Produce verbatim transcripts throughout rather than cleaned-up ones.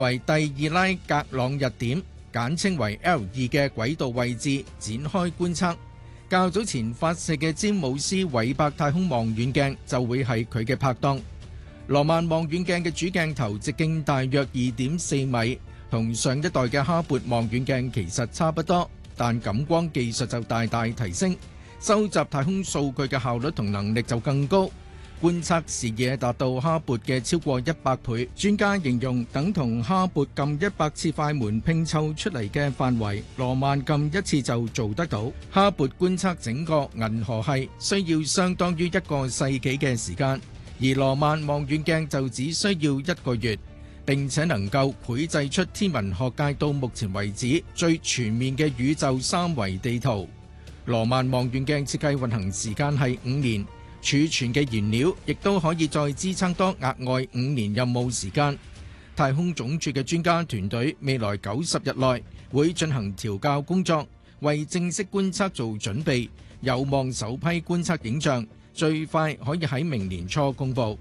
為蒂爾拉格朗日點，簡稱為 L 二嘅軌道位置展開觀測。較早前發射嘅詹姆斯韋伯太空望遠鏡就會係佢嘅拍檔。羅曼望遠鏡嘅主鏡頭直徑大約二點四米，同上一代嘅哈勃望遠鏡其實差不多，但感光技術就大大提升，收集太空數據嘅效率同能力就更高。觀測視野達到哈勃嘅超過一百倍，專家形容等同哈勃撳一百次快門拼湊出嚟嘅範圍，羅曼撳一次就做得到。哈勃觀測整個銀河系需要相當於一個世紀嘅時間，而羅曼望遠鏡就只需要一個月，並且能夠繪製出天文學界到目前為止最全面嘅宇宙三維地圖。羅曼望遠鏡設計運行時間係五年。儲存嘅燃料亦都可以再支撐多額外五年任務時間。太空總署嘅專家團隊未來九十日內會進行調校工作，為正式觀測做準備，有望首批觀測影像最快可以喺明年初公佈。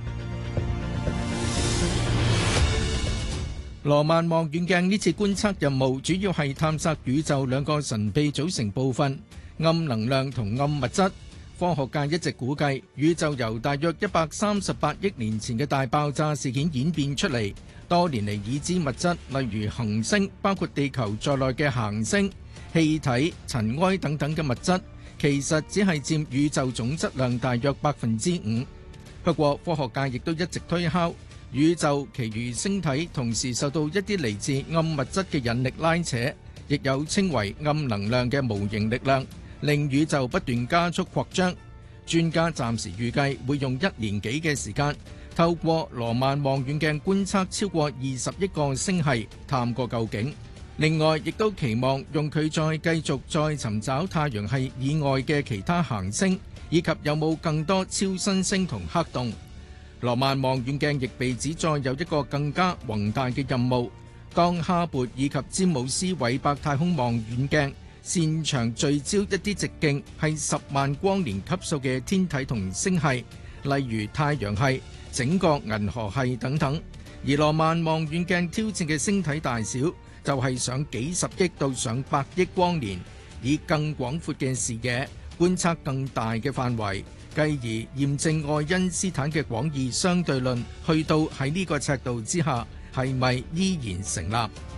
羅曼望遠鏡呢次觀測任務主要係探索宇宙兩個神秘組成部分：暗能量同暗物質。科學界一直估計，宇宙由大約一百三十八億年前嘅大爆炸事件演變出嚟。多年嚟已知物質，例如恆星，包括地球在內嘅行星、氣體、塵埃等等嘅物質，其實只係佔宇宙總質量大約百分之五。不過，科學界亦都一直推敲，宇宙其餘星體同時受到一啲嚟自暗物質嘅引力拉扯，亦有稱為暗能量嘅無形力量，令宇宙不斷加速擴張。專家暫時預計會用一年幾嘅時間，透過羅曼望遠鏡觀測超過二十億個星系，探個究竟。另外，亦都期望用佢再繼續再尋找太陽系以外嘅其他行星，以及有冇更多超新星同黑洞。羅曼望遠鏡亦被指再有一個更加宏大嘅任務，當哈勃以及詹姆斯韋伯太空望遠鏡擅長聚焦一啲直徑係十萬光年級數嘅天體同星系，例如太陽系、整個銀河系等等。而羅曼望遠鏡挑戰嘅星體大小就係上幾十億到上百億光年，以更廣闊嘅視野觀測更大嘅範圍，繼而驗證愛因斯坦嘅廣義相對論去到喺呢個尺度之下係咪依然成立。